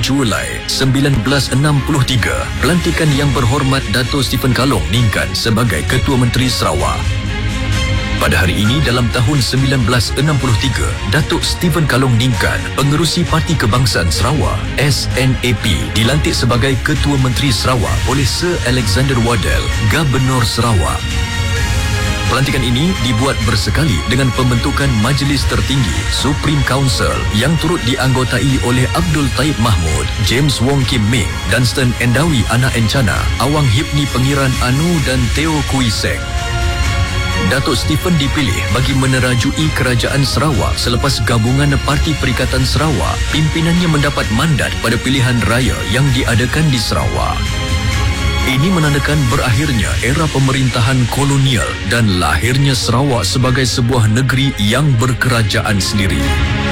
Julai 1963, pelantikan Yang Berhormat Dato' Stephen Kalong Ningkan sebagai Ketua Menteri Sarawak. Pada hari ini dalam tahun 1963, Datuk Stephen Kalong Ningkan, Pengerusi Parti Kebangsaan Sarawak (SNAP), dilantik sebagai Ketua Menteri Sarawak oleh Sir Alexander Waddell, Gubernur Sarawak. Pelantikan ini dibuat bersekali dengan pembentukan Majlis Tertinggi Supreme Council yang turut dianggotai oleh Abdul Taib Mahmud, James Wong Kim Ming, Dunstan Endawi Anak Encana, Awang Hipni Pengiran Anu dan Teo Kui Seng. Datuk Stephen dipilih bagi menerajui Kerajaan Sarawak selepas gabungan Parti Perikatan Sarawak. Pimpinannya mendapat mandat pada pilihan raya yang diadakan di Sarawak. Ini menandakan berakhirnya era pemerintahan kolonial dan lahirnya Sarawak sebagai sebuah negeri yang berkerajaan sendiri.